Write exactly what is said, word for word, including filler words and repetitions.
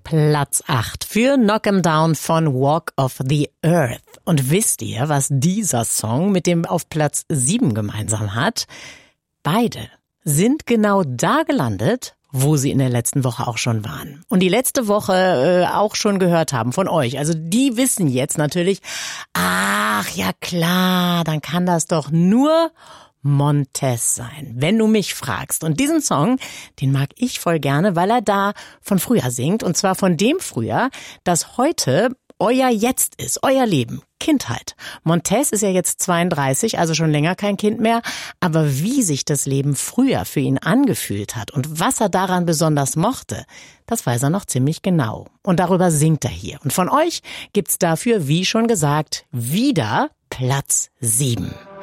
Platz acht für Knock 'em Down von Walk of the Earth. Und wisst ihr, was dieser Song mit dem auf Platz sieben gemeinsam hat? Beide sind genau da gelandet, wo sie in der letzten Woche auch schon waren. Und die letzte Woche äh, auch schon gehört haben von euch. Also die wissen jetzt natürlich, ach ja klar, dann kann das doch nur Montez sein, wenn du mich fragst. Und diesen Song, den mag ich voll gerne, weil er da von früher singt. Und zwar von dem früher, das heute euer Jetzt ist, euer Leben, Kindheit. Montez ist ja jetzt zweiunddreißig, also schon länger kein Kind mehr. Aber wie sich das Leben früher für ihn angefühlt hat und was er daran besonders mochte, das weiß er noch ziemlich genau. Und darüber singt er hier. Und von euch gibt's dafür, wie schon gesagt, wieder Platz sieben.